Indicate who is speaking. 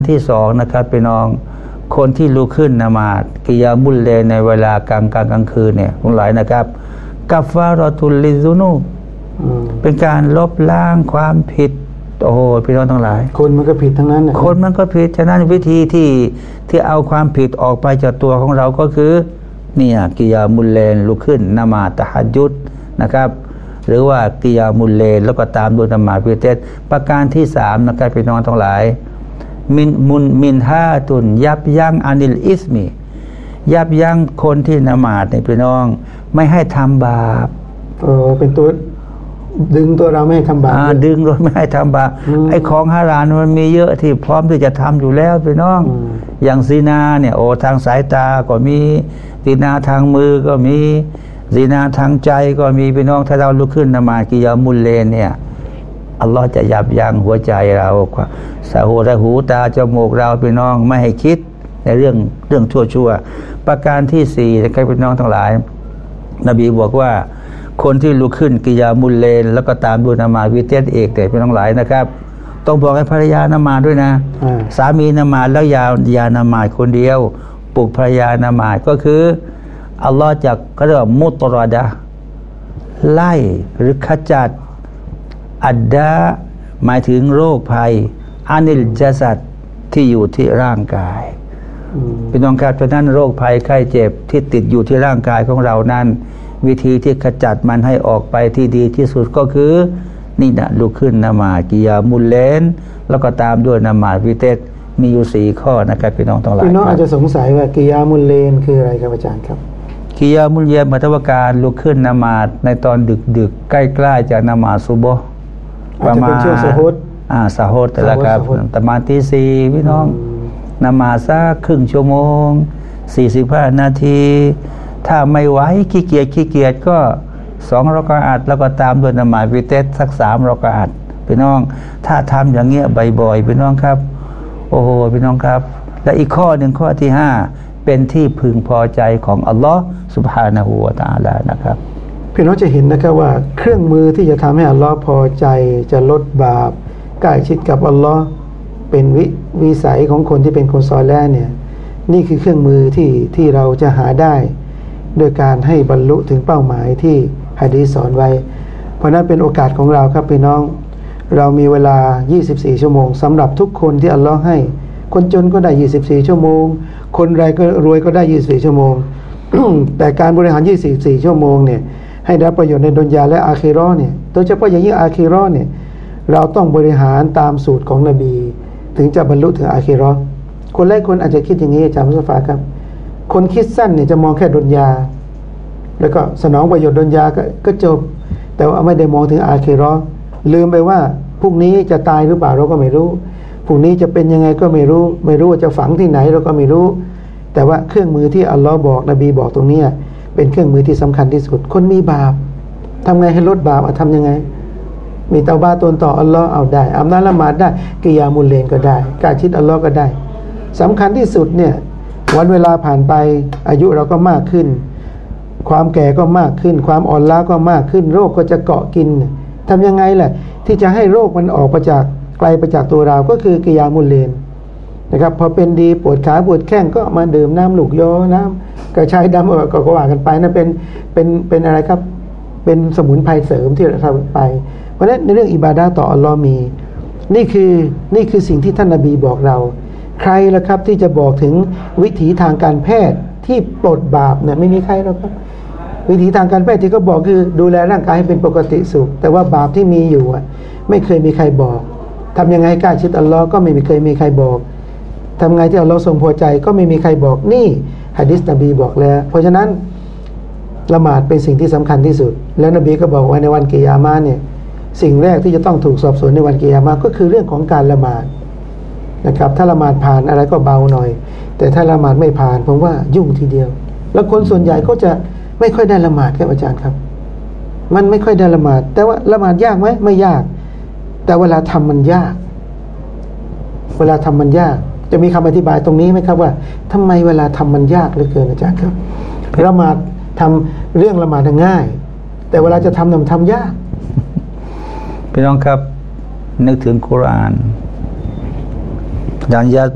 Speaker 1: ที่สองนะครับพี่น้องคนที่ลุกขึ้นนมาดกิยามุลเลในเวลากลางคืนเนี่ยทั้งหลายนะครับกัฟฟารอตุลลิซุนูบเป็นการลบล้างความผิดโอ้โหพี่น้องทั้งหลาย
Speaker 2: คนมันก็ผิดทั้งนั้น
Speaker 1: คนมันก็ผิดฉะนั้นวิธีที่เอาความผิดออกไปจากตัวของเราก็คือเนี่ยกิยามุลเลนลุกขึ้นนมาตะฮัจญุดนะครับหรือว่ากิยามุลเลนแล้วก็ตามด้วยนมาตวิเตรประการที่สามนะครับพี่น้องทั้งหลายมินฮาตุนยับยั้งอานิลอิสมียับยั้งคนที่นมาตในพี่น้องไม่ให้ทำบาป
Speaker 2: เป็นตัวดึงตัวเราไม่ให้ทำบาป
Speaker 1: ดึงเราไม่ให้ทำบาปไอ้ของฮารามมันมีเยอะที่พร้อมที่จะทำอยู่แล้วพี่น้องอย่างซินาเนี่ยโอ้ทางสายตาก็มีซินาทางมือก็มีซินาทางใจก็มีพี่น้องถ้าเราลุกขึ้นนมากิยามุลเลนเนี่ยอัลลอฮ์จะยับยั้งหัวใจเราสะหูตาจมูกเราพี่น้องไม่ให้คิดในเรื่องชั่วประการที่สี่นะครับพี่น้องทั้งหลายนบีบอกว่าคนที่ลุกขึ้นกิยามุลเลนแล้วก็ตามด้วยนมาวิเตรเอกแต่พี่น้องหลายนะครับต้องบอกให้ภรรยานมาด้วยนะสามีนมาแล้วยานมาคนเดียวปลุกภรรยานมาก็คืออัลลอฮ์จากเขาเรียกว่ามุตรอดะไล่หรือขจัดอัดดาหมายถึงโรคภัยอานิลจัสัดที่อยู่ที่ร่างกายพี่น้องครับเพราะนั้นโรคภัยไข้เจ็บที่ติดอยู่ที่ร่างกายของเรานั้นวิธีที่ขจัดมันให้ออกไปที่ดีที่สุดก็คือนี่นะลุกขึ้นนมากิยามุลเลนแล้วก็ตามด้วยนมาวิเตรมีอยู่4ข้อนะครับพี่น้องทั้งหลาย
Speaker 2: พี่น้องอาจจะสงสัยว่ากิยามุลเลนคืออะไรครับอาจารย์ครับ
Speaker 1: กิยามุลเลนหมายถึงการลุกขึ้นนมาในตอนดึกใกล้ๆจากนมาซุบฮ์
Speaker 2: ประมาณช่วงซะฮุด
Speaker 1: ซะฮุดแต่ละครับประมาณตี 4พี่น้องนมาสักครึ่งชั่วโมง45 นาทีถ้าไม่ไหวขี้เกียจก็2 รอกะอัตแล้วก็ตามด้วยนมาวิเตรสัก3 รอกะอัตพี่น้องถ้าทำอย่างเงี้ยบ่อยๆพี่น้องครับโอ้โหพี่น้องครับและอีกข้อหนึ่งข้อที่5เป็นที่พึงพอใจของอัลลอฮ์ซุบฮานะฮูวะตะอาลานะครับ
Speaker 2: พี่น้องจะเห็นนะครับว่าเครื่องมือที่จะทำให้อัลลอฮ์พอใจจะลดบาปใกล้ชิดกับอัลลอฮ์เป็นวิสัยของคนที่เป็นคนซอลิห์เนี่ยนี่คือเครื่องมือที่เราจะหาได้โดยการให้บรรลุถึงเป้าหมายที่หะดีษสอนไว้เพราะนั้นเป็นโอกาสของเราครับพี่น้องเรามีเวลา24 ชั่วโมงสำหรับทุกคนที่อัลลอฮ์ให้คนจนก็ได้24 ชั่วโมงคนรวยก็ได้24 ชั่วโมง แต่การบริหาร24 ชั่วโมงเนี่ยให้ได้ประโยชน์ในดุนยาและอาคิเราะห์เนี่ยโดยเฉพาะอย่างยิ่งอาคิเราะห์เนี่ยเราต้องบริหารตามสูตรของนบีถึงจะบรรลุถึงอาคิเราะห์คนหลายคนอาจจะคิดอย่างนี้อาจารย์มุสฟาครับคนคิดสั้นเนี่ยจะมองแค่ดุนยาแล้วก็สนองประโยชน์ดุนยาก็จบแต่ว่าไม่ได้มองถึงอาคิเราะห์ลืมไปว่าพรุ่งนี้จะตายหรือเปล่าเราก็ไม่รู้พรุ่งนี้จะเป็นยังไงก็ไม่รู้ว่าจะฝังที่ไหนเราก็ไม่รู้แต่ว่าเครื่องมือที่อัลลอฮ์บอกนบีบอกตรงนี้เป็นเครื่องมือที่สำคัญที่สุดคนมีบาปทำไงให้ลดบาปทำยังไงมีเตาบาตนต่ออัลลอฮ์เอาได้อาบน้ำละหมาดได้กิยามุลเลนก็ได้การชิดอัลลอฮ์ก็ได้สำคัญที่สุดเนี่ยวันเวลาผ่านไปอายุเราก็มากขึ้นความแก่ก็มากขึ้นความอ่อนล้าก็มากขึ้นโรคก็จะเกาะกินทำยังไงแหละที่จะให้โรคมันออกไปจากไกลไปจากตัวเราก็คือกิยามุลเลนนะครับพอเป็นดีปวดขาปวดแข้งก็มาดื่มน้ำลูกยอน้ำกระชายดำก็ว่ากันไปนะเป็นอะไรครับเป็นสมุนไพรเสริมที่เราทำไปเพราะฉะนั้นในเรื่องอิบาดะห์ต่ออัลลอฮ์มีนี่คือสิ่งที่ท่านนบีบอกเราใครล่ะครับที่จะบอกถึงวิถีทางการแพทย์ที่ปลดบาปเนี่ยไม่มีใครหรอกครับวิถีทางการแพทย์ที่เขาบอกคือดูแลร่างกายให้เป็นปกติสุขแต่ว่าบาปที่มีอยู่ไม่เคยมีใครบอกทำยังไงใกล้ชิดอัลลอฮ์ก็ไม่เคยมีใครบอกทำไงที่อัลลอฮ์ทรงพอใจก็ไม่มีใครบอกนี่หะดีษนบีบอกแล้วเพราะฉะนั้นละหมาดเป็นสิ่งที่สำคัญที่สุดแล้วนบีก็บอกว่าในวันกิยามะห์เนี่ยสิ่งแรกที่จะต้องถูกสอบสวนในวันกิยามะห์ก็คือเรื่องของการละหมาดนะครับถ้าละหมาดผ่านอะไรก็เบาหน่อยแต่ถ้าละหมาดไม่ผ่านผมว่ายุ่งทีเดียวแล้วคนส่วนใหญ่ก็จะไม่ค่อยได้ละหมาดครับอาจารย์ครับมันไม่ค่อยได้ละหมาดแต่ว่าละหมาดยากไหมไม่ยากแต่เวลาทำมันยากจะมีคำอธิบายตรงนี้ไหมครับว่าทำไมเวลาทำมันยากเหลือเกินอาจารย์ครับละหมาดทำเรื่องละหมาดง่ายแต่เวลาจะทำมันทำยาก
Speaker 1: พี่น้องครับนึกถึงกุรอานอย่าง